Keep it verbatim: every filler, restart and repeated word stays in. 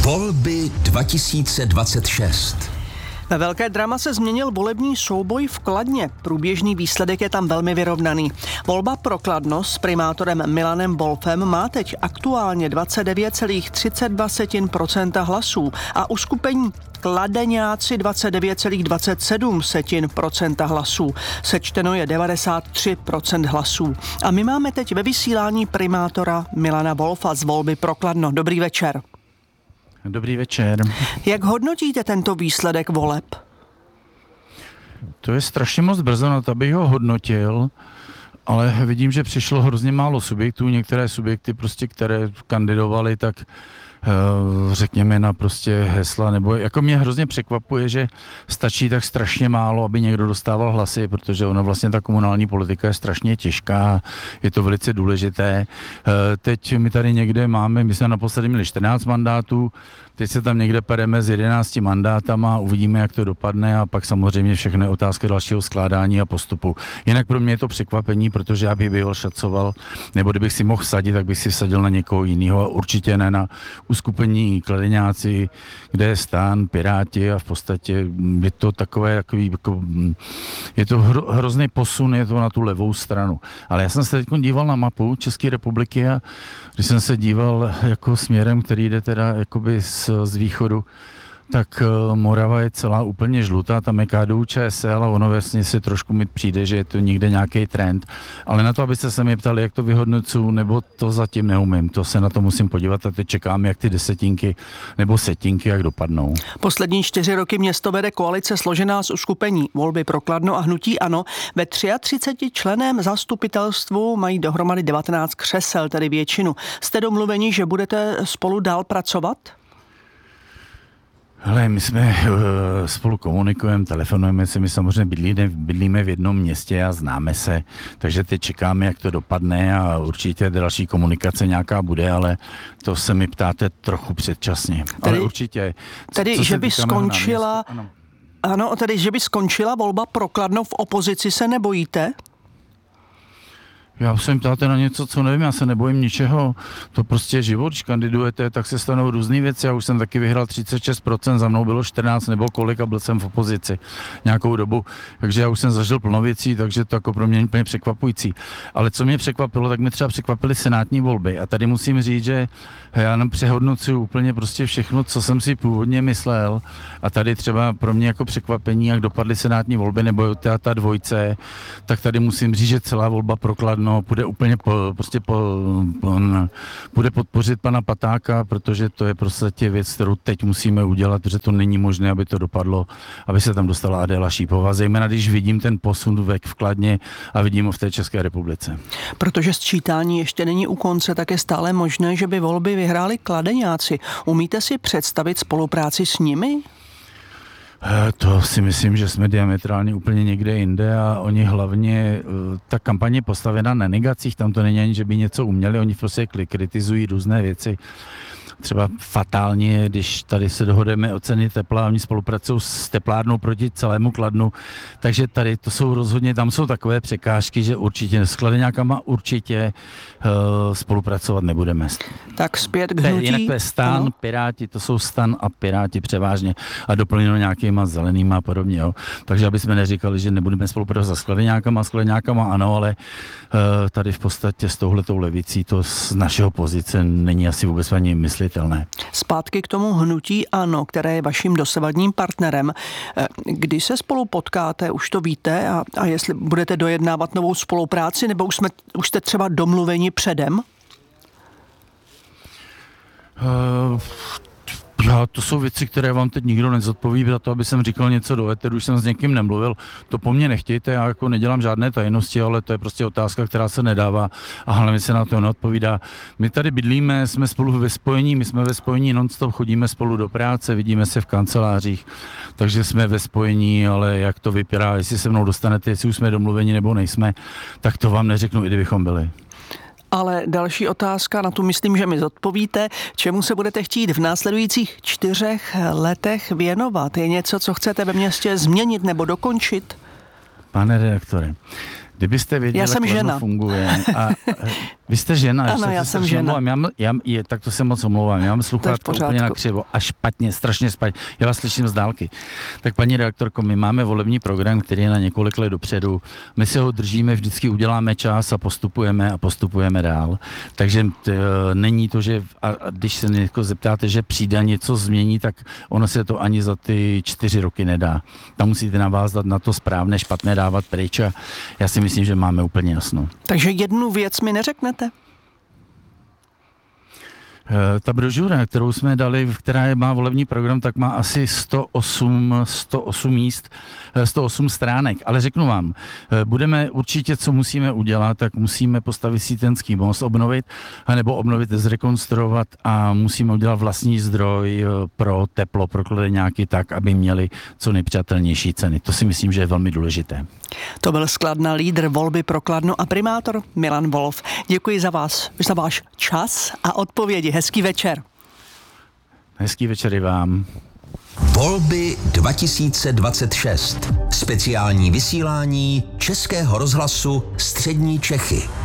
Volby dva tisíce dvacet šest. Ve velké drama se změnil volební souboj v Kladně. Průběžný výsledek je tam velmi vyrovnaný. Volba pro Kladno s primátorem Milanem Wolfem má teď aktuálně dvacet devět celá třicet dva procenta hlasů a uskupení Kladeňáci dvacet devět celá dvacet sedm procenta hlasů. Sečteno je devadesát tři procent hlasů. A my máme teď ve vysílání primátora Milana Wolfa z volby pro Kladno. Dobrý večer. Dobrý večer. Jak hodnotíte tento výsledek voleb? To je strašně moc brzo na to, abych ho hodnotil, ale vidím, že přišlo hrozně málo subjektů. Některé subjekty, prostě, které kandidovali, tak řekněme na prostě hesla, nebo jako mě hrozně překvapuje, že stačí tak strašně málo, aby někdo dostával hlasy, protože ona vlastně ta komunální politika je strašně těžká, je to velice důležité. Teď my tady někde máme, my jsme naposledy měli čtrnáct mandátů, teď se tam někde pereme s jedenácti mandátama, uvidíme, jak to dopadne a pak samozřejmě všechny otázky dalšího skládání a postupu. Jinak pro mě je to překvapení, protože já bych byl šacoval, nebo kdybych si mohl vsadit, tak bych si vsadil na někoho jiného, určitě ne na uskupení Kladeňáci, kde je STAN, Piráti a v podstatě je to takové, takový, jako, je to hro, hrozný posun, je to na tu levou stranu. Ale já jsem se teď díval na mapu České republiky a když jsem se díval jako směrem, který jde teda jakoby z, z východu, tak Morava je celá úplně žlutá, tam je K D U Č S L a ono vlastně si trošku mi přijde, že je to někde nějaký trend. Ale na to, abyste se mě ptali, jak to vyhodnocuju, nebo to zatím neumím, to se na to musím podívat a teď čekám, jak ty desetinky nebo setinky, jak dopadnou. Poslední čtyři roky město vede koalice složená z uskupení Volby pro Kladno a hnutí ANO. Ve třiatřiceti členném zastupitelstvu mají dohromady devatenáct křesel, tedy většinu. Jste domluveni, že budete spolu dál pracovat? Hele, my jsme uh, spolu komunikujeme, telefonujeme si, my samozřejmě bydlíme, bydlíme v jednom městě a známe se, takže teď čekáme, jak to dopadne a určitě další komunikace nějaká bude, ale to se mi ptáte trochu předčasně. Tedy, ale určitě. Tedy, že by skončila, ano. ano, tedy, že by skončila volba pro Kladno v opozici, se nebojíte? Já už se mi ptáte na něco, co nevím, já se nebojím ničeho. To prostě je život, když kandidujete, tak se stanou různý věci. Já už jsem taky vyhrál třicet šest procent, za mnou bylo čtrnáct nebo kolik a byl jsem v opozici nějakou dobu. Takže já už jsem zažil plno věcí, takže to jako pro mě úplně překvapující. Ale co mě překvapilo, tak mě třeba překvapily senátní volby. A tady musím říct, že já jenom přehodnocuju úplně prostě všechno, co jsem si původně myslel. A tady třeba pro mě jako překvapení, jak dopadly senátní volby nebo ta, ta dvojce, tak tady musím říct, že celá volba pro Kladno no, půjde úplně po, prostě po, po, půjde podpořit pana Patáka, protože to je prostě věc, kterou teď musíme udělat, protože to není možné, aby to dopadlo, aby se tam dostala Adéla Šípová, zejména když vidím ten posun v Kladně a vidím ho v té České republice. Protože sčítání ještě není u konce, tak je stále možné, že by volby vyhráli Kladeňáci. Umíte si představit spolupráci s nimi? To si myslím, že jsme diametrálně úplně někde jinde a oni hlavně, ta kampaně je postavená na negacích, tam to není ani, že by něco uměli, oni prostě kritizují různé věci. Třeba fatálně, když tady se dohodeme o ceny tepla, oni spolupracují s teplárnou proti celému Kladnu, takže tady to jsou rozhodně, tam jsou takové překážky, že určitě s Kladeňákama určitě uh, spolupracovat nebudeme. Tak zpět k hnutí. Jinak to je STAN, ano. Piráti, to jsou STAN a Piráti převážně a doplněno nějakýma zelenýma a podobně. Jo. Takže aby jsme neříkali, že nebudeme spolupracovat s Kladeňákama, s Kladeňákama ano, ale uh, tady v podstatě s touhletou levicí to z našeho pozice není asi vůbec ani myslitelné. Zpátky k tomu hnutí ANO, které je vaším dosavadním partnerem. Kdy se spolu potkáte, už to víte a, a jestli budete dojednávat novou spolupráci, nebo už, jsme, už jste třeba domluveni předem? Uh... Já, to jsou věci, které vám teď nikdo nezodpoví, za to, aby jsem říkal něco do éteru, už jsem s někým nemluvil. To po mně nechtějte, já jako nedělám žádné tajnosti, ale to je prostě otázka, která se nedává a hlavně se na to neodpovídá. My tady bydlíme, jsme spolu ve spojení, my jsme ve spojení non-stop, chodíme spolu do práce, vidíme se v kancelářích, takže jsme ve spojení, ale jak to vypadá, jestli se mnou dostanete, jestli už jsme domluveni nebo nejsme, tak to vám neřeknu, i kdybychom byli. Ale další otázka, na tu myslím, že mi zodpovíte. Čemu se budete chtít v následujících čtyřech letech věnovat? Je něco, co chcete ve městě změnit nebo dokončit? Pane redaktore, Kdybyste věděli, já jsem jak žena. funguje. A, vy jste žena. Ano, já jsem žena. Já, já, já, tak to se moc omlouvám. Já mám sluchátko úplně na křivo a špatně, strašně špatně. Já vás slyším z dálky. Tak paní redaktorko, my máme volební program, který je na několik let dopředu. My si ho držíme, vždycky uděláme čas a postupujeme a postupujeme dál. Takže t, není to, že a, a když se někoho zeptáte, že přijde něco změní, tak ono se to ani za ty čtyři roky nedá. Tam musíte navázat na to správné, špatné dávat pryč a já si myslím, že máme úplně jasno. Takže jednu věc mi neřeknete? Ta brožura, kterou jsme dali, která má volební program, tak má asi sto osm míst, sto osm stránek. Ale řeknu vám, budeme určitě, co musíme udělat, tak musíme postavit Sítenský most, obnovit, nebo obnovit, zrekonstruovat a musíme udělat vlastní zdroj pro teplo, pro kladeňáky tak, aby měli co nejpřátelnější ceny. To si myslím, že je velmi důležité. To byl z Kladna lídr volby pro Kladno a primátor Milan Wolf. Děkuji za vás, za váš čas a odpovědi. Hezký večer. Hezký večer i vám. Volby dva tisíce dvacet šest. Speciální vysílání Českého rozhlasu Střední Čechy.